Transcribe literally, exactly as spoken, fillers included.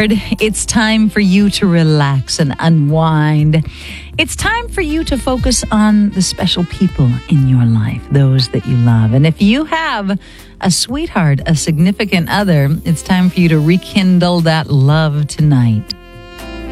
It's time for you to relax and unwind. It's time for you to focus on the special people in your life, those that you love. And if you have a sweetheart, a significant other, it's time for you to rekindle that love tonight.